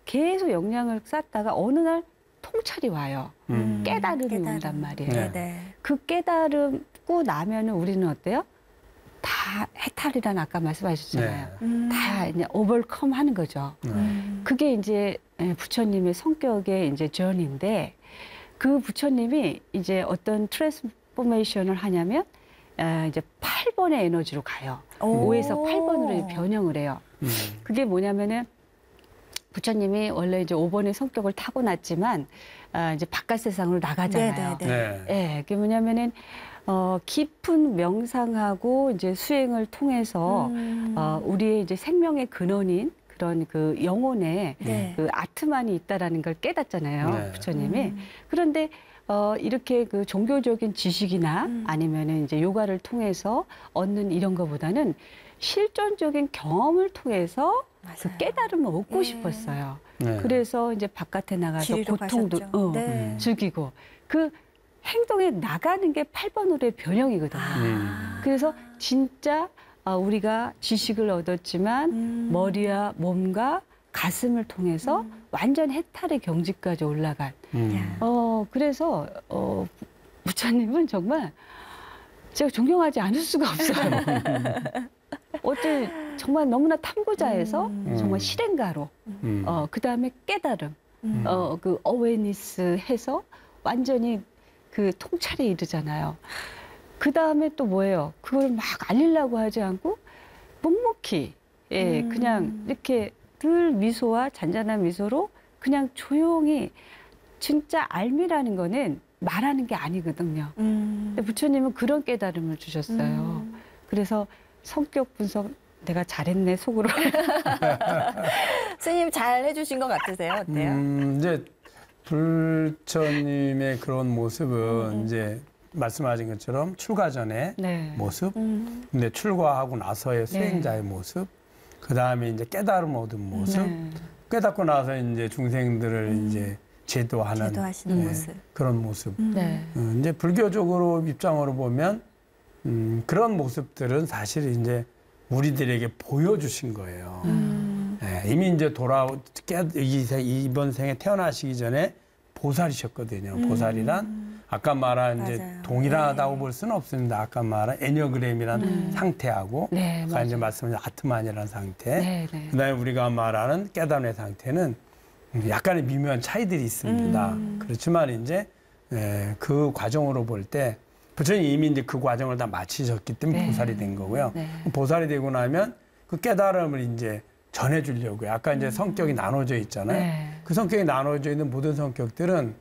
계속 영양을 쌓다가 어느 날 통찰이 와요. 깨달음이 온단 말이에요. 네. 그 깨달음고 나면은 우리는 어때요? 다 해탈이란 아까 말씀하셨잖아요. 다 이제 오버컴 하는 거죠. 그게 이제 부처님의 성격의 이제 저니인데 그 부처님이 이제 어떤 트랜스포메이션을 하냐면 이제 8번의 에너지로 가요. 5에서 8번으로 변형을 해요. 그게 뭐냐면은 부처님이 원래 이제 5번의 성격을 타고났지만 이제 바깥 세상으로 나가잖아요. 네. 그게 뭐냐면은 깊은 명상하고 이제 수행을 통해서 우리의 이제 생명의 근원인 그런 그 영혼에 그 아트만이 있다라는 걸 깨닫잖아요. 부처님이. 그런데 이렇게 그 종교적인 지식이나 아니면은 이제 요가를 통해서 얻는 이런 거보다는 실존적인 경험을 통해서 그 깨달음을 얻고 싶었어요. 그래서 이제 바깥에 나가서 고통도 즐기고 그 행동에 나가는 게 8번으로의 변형이거든요. 그래서 진짜 우리가 지식을 얻었지만 머리와 몸과 가슴을 통해서 완전 해탈의 경지까지 올라간. 그래서 부처님은 정말 제가 존경하지 않을 수가 없어요. 어째 정말 너무나 탐구자에서 정말 실행가로, 그 다음에 깨달음, 그 어웨니스 해서 완전히 그 통찰에 이르잖아요. 그 다음에 또 뭐예요? 그걸 막 알리려고 하지 않고 묵묵히, 그냥 이렇게 늘 미소와 잔잔한 미소로 그냥 조용히 진짜 알미라는 거는 말하는 게 아니거든요. 근데 부처님은 그런 깨달음을 주셨어요. 그래서 성격 분석 내가 잘했네 속으로. 스님 잘 해주신 것 같으세요? 어때요? 이제 부처님의 그런 모습은 이제 말씀하신 것처럼 출가 전의 모습, 근데 출가하고 나서의 수행자의 모습, 그 다음에 이제 깨달음 얻은 모습, 깨닫고 나서 이제 중생들을 이제 제도하는 모습. 그런 모습. 이제 불교적으로 입장으로 보면 그런 모습들은 사실 이제 우리들에게 보여주신 거예요. 이미 이제 이번 생에 태어나시기 전에 보살이셨거든요. 보살이란 아까 말한 이제 동일하다고 볼 수는 없습니다. 아까 말한 애니어그램이란 상태하고 아까 이제 말씀하신 아트만이라는 상태, 그다음에 우리가 말하는 깨달음의 상태는 약간의 미묘한 차이들이 있습니다. 그렇지만 이제 그 과정으로 볼 때 부처님이 이미 이제 그 과정을 다 마치셨기 때문에 보살이 된 거고요. 보살이 되고 나면 그 깨달음을 이제 전해주려고요. 아까 이제 성격이 나눠져 있잖아요. 그 성격이 나눠져 있는 모든 성격들은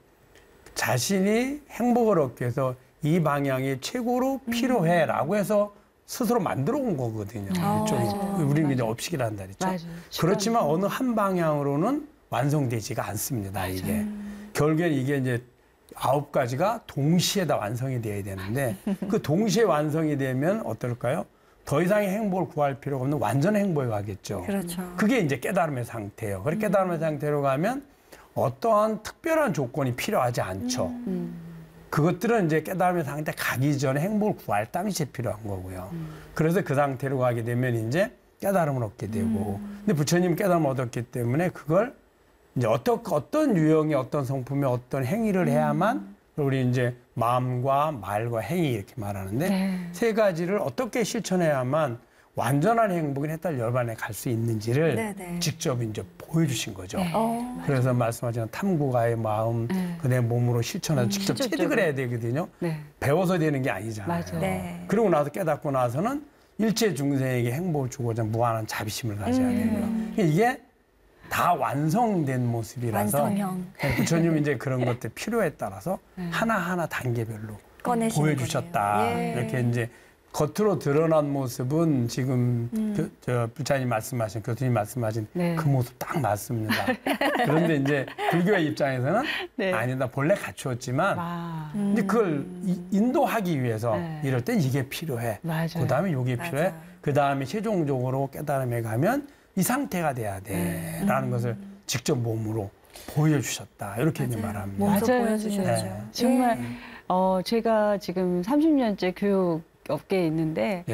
자신이 행복을 얻기 위해서 이 방향이 최고로 필요해라고 해서 스스로 만들어 온 거거든요. 우리는 이제 업식이라 한다 그랬죠. 그렇지만 어느 한 방향으로는 완성되지가 않습니다. 이게 결국엔 이게 이제 9가지가 동시에 다 완성이 돼야 되는데 그 동시에 완성이 되면 어떨까요? 더 이상의 행복을 구할 필요가 없는 완전한 행복에 가겠죠. 그게 이제 깨달음의 상태예요. 그렇게 깨달음의 상태로 가면 어떠한 특별한 조건이 필요하지 않죠. 그것들은 이제 깨달음의 상태 가기 전에 행복을 구할 당시에 필요한 거고요. 그래서 그 상태로 가게 되면 이제 깨달음을 얻게 되고, 근데 부처님 깨달음을 얻었기 때문에 그걸 이제 어떤 유형의 어떤 성품의 어떤 행위를 해야만 우리 이제 마음과 말과 행위 이렇게 말하는데 세 가지를 어떻게 실천해야만 완전한 행복인 해탈 열반에 갈 수 있는지를 직접 이제 보여주신 거죠. 그래서 말씀하신 탐구가의 마음, 그내 몸으로 실천해서 직접 체득을 해야 되거든요. 배워서 되는 게 아니잖아요. 그러고 나서 깨닫고 나서는 일체 중생에게 행복을 주고자 무한한 자비심을 가져야 되고요. 이게 다 완성된 모습이라서 완성형. 부처님이 이제 그런 것들 필요에 따라서 하나하나 단계별로 보여주셨다. 이렇게 이제 겉으로 드러난 모습은 지금 부처님 말씀하신, 교수님 말씀하신 그 모습 딱 맞습니다. 그런데 이제 불교의 입장에서는 아니다, 본래 갖추었지만 이제 그걸 인도하기 위해서 이럴 땐 이게 필요해. 그 다음에 이게 필요해. 그 다음에 최종적으로 깨달음에 가면 이 상태가 돼야 돼. 라는 것을 직접 몸으로 보여주셨다. 이렇게 이제 말합니다. 몸소 보여주셨죠. 정말 제가 지금 30년째 교육 업계에 있는데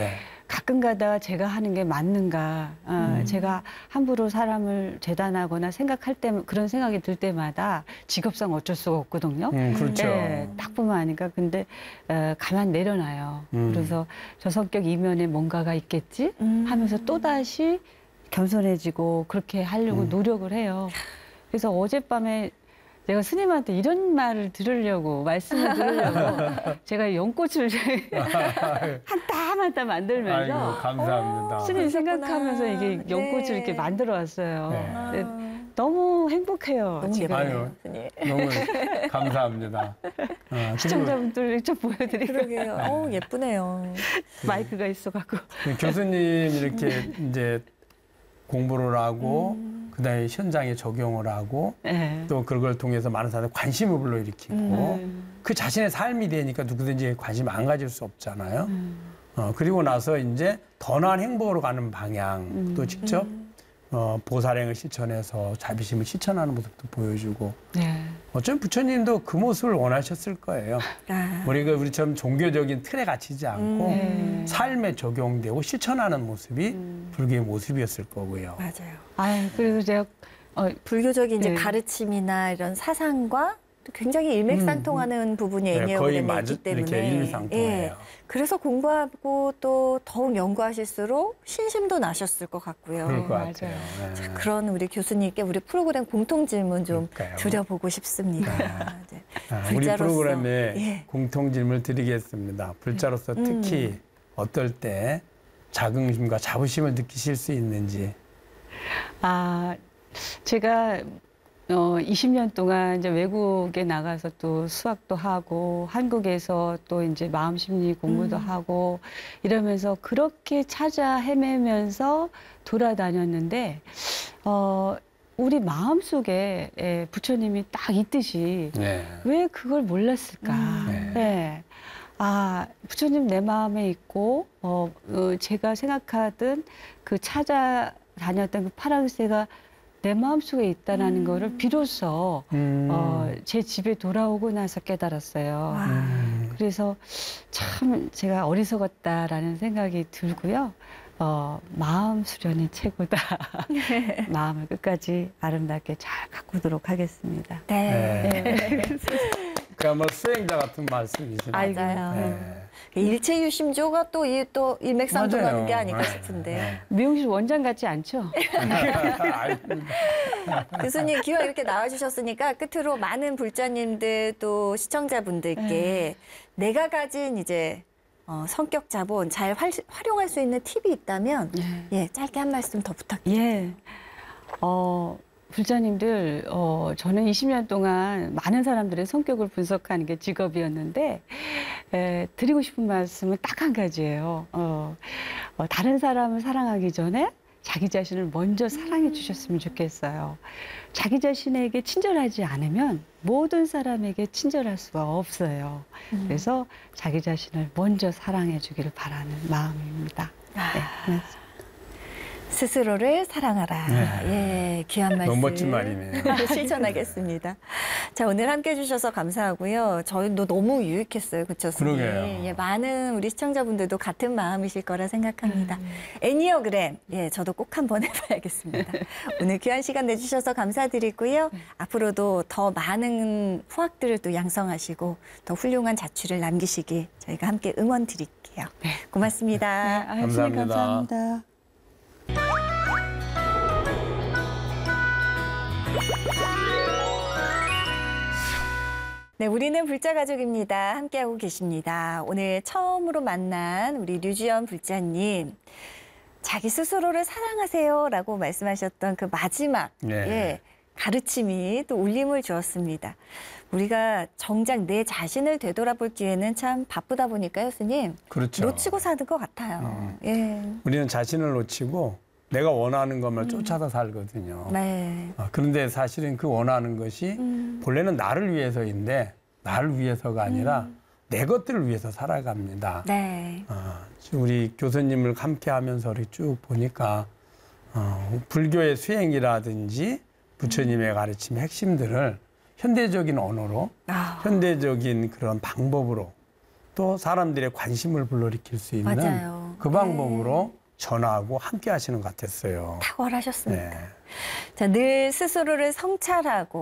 가끔 가다가 제가 하는 게 맞는가, 제가 함부로 사람을 재단하거나 생각할 때 그런 생각이 들 때마다 직업상 어쩔 수가 없거든요. 그렇죠. 네, 딱 보면 아니까 근데 가만 내려놔요. 그래서 저 성격 이면에 뭔가가 있겠지 하면서 또 다시 겸손해지고 그렇게 하려고 노력을 해요. 그래서 어젯밤에 제가 스님한테 이런 말을 들으려고 말씀을 들으려고 제가 연꽃을 한 땀 한 땀 만들면서 아이고, 감사합니다. 스님 생각하면서 이게 연꽃을 네. 이렇게 만들어 왔어요. 네. 네, 너무 행복해요. 너무 지금. 예뻐요. 스님. 너무 감사합니다. 그리고 시청자분들 좀 보여드릴까요? 그러게요. 예쁘네요. 마이크가 있어갖고. 교수님 이렇게 이제 공부를 하고 그다음에 현장에 적용을 하고 네. 또 그걸 통해서 많은 사람들 관심을 불러일으키고 그 자신의 삶이 되니까 누구든지 관심 안 가질 수 없잖아요. 그리고 나서 이제 더 나은 행복으로 가는 방향 또 직접 보살행을 실천해서 자비심을 실천하는 모습도 보여주고 네. 어쩌면 부처님도 그 모습을 원하셨을 거예요. 우리가 우리처럼 종교적인 틀에 갇히지 않고 삶에 적용되고 실천하는 모습이 불교의 모습이었을 거고요. 맞아요. 아, 그래서 제가 불교적인 이제 네. 가르침이나 이런 사상과 또 굉장히 일맥상통하는 부분이 네, 거의 애니어그램에 있기 맞을 때문에 이렇게 일맥상통해요. 그래서 공부하고 또 더욱 연구하실수록 신심도 나셨을 것 같고요. 그럴 것 맞아요. 같아요. 네. 그런 우리 교수님께 우리 프로그램 공통 질문 좀 그러니까요. 드려보고 싶습니다. 네. 우리 불자로서, 프로그램에 예. 공통 질문을 드리겠습니다. 불자로서 특히 어떨 때 자긍심과 자부심을 느끼실 수 있는지. 아, 제가 20년 동안 이제 외국에 나가서 또 수학도 하고 한국에서 또 이제 마음 심리 공부도 하고 이러면서 그렇게 찾아 헤매면서 돌아다녔는데 우리 마음 속에 부처님이 딱 있듯이 네. 왜 그걸 몰랐을까? 네. 아, 부처님 내 마음에 있고, 제가 생각하던 그 찾아다녔던 그 파랑새가 내 마음속에 있다는 거를 비로소 제 집에 돌아오고 나서 깨달았어요. 그래서 참 제가 어리석었다라는 생각이 들고요. 마음 수련이 최고다. 마음을 끝까지 아름답게 잘 가꾸도록 하겠습니다. 네. 그야말로 수행자 같은 말씀이시네요. 아이고. 맞아요. 네. 일체유심조가 또 일맥상통하는 맞아요. 게 아닐까 네. 싶은데. 미용실 원장 같지 않죠? 교수님 기왕 이렇게 나와주셨으니까 끝으로 많은 불자님들 또 시청자분들께 내가 가진 이제 성격 자본 잘 활용할 수 있는 팁이 있다면 예, 짧게 한 말씀 더 부탁드립니다. 예. 불자님들, 저는 20년 동안 많은 사람들의 성격을 분석하는 게 직업이었는데, 드리고 싶은 말씀은 딱 한 가지예요. 다른 사람을 사랑하기 전에 자기 자신을 먼저 사랑해 주셨으면 좋겠어요. 자기 자신에게 친절하지 않으면 모든 사람에게 친절할 수가 없어요. 그래서 자기 자신을 먼저 사랑해 주기를 바라는 마음입니다. 네, 고맙습니다. 스스로를 사랑하라. 예, 귀한 말씀. 너무 멋진 말이네요. 실천하겠습니다. 자, 오늘 함께 해주셔서 감사하고요. 저희도 너무 유익했어요. 그쵸, 스님? 그러게요. 예, 많은 우리 시청자분들도 같은 마음이실 거라 생각합니다. 애니어그램, 예, 저도 꼭 한번 해봐야겠습니다. 오늘 귀한 시간 내주셔서 감사드리고요. 앞으로도 더 많은 후학들을 또 양성하시고 더 훌륭한 자취를 남기시길 저희가 함께 응원 드릴게요. 고맙습니다. 네, 감사합니다. 감사합니다. 네, 우리는 불자 가족입니다. 함께하고 계십니다. 오늘 처음으로 만난 우리 류지연 불자님. 자기 스스로를 사랑하세요라고 말씀하셨던 그 마지막 예, 가르침이 또 울림을 주었습니다. 우리가 정작 내 자신을 되돌아볼 기회는 참 바쁘다 보니까요, 스님. 그렇죠. 놓치고 사는 것 같아요. 예. 우리는 자신을 놓치고 내가 원하는 것만 쫓아서 살거든요. 네. 그런데 사실은 그 원하는 것이 본래는 나를 위해서인데 나를 위해서가 아니라 내 것들을 위해서 살아갑니다. 네. 우리 교수님을 함께 하면서 이렇게 쭉 보니까 불교의 수행이라든지 부처님의 가르침의 핵심들을 현대적인 언어로 현대적인 그런 방법으로 또 사람들의 관심을 불러일으킬 수 있는 맞아요. 그 방법으로 전하고 함께 하시는 것 같았어요. 탁월하셨습니다. 네. 자, 늘 스스로를 성찰하고